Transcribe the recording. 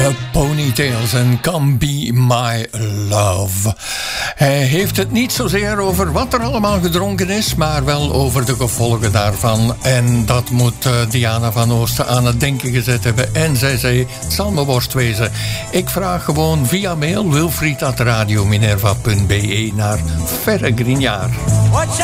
Ponytails en Come Be My Love. Hij heeft het niet zozeer over wat er allemaal gedronken is, maar wel over de gevolgen daarvan. En dat moet Diana van Oosten aan het denken gezet hebben. En zij zei, het zal me worst wezen. Ik vraag gewoon via mail wilfried@radiominerva.be naar Verre Grignard.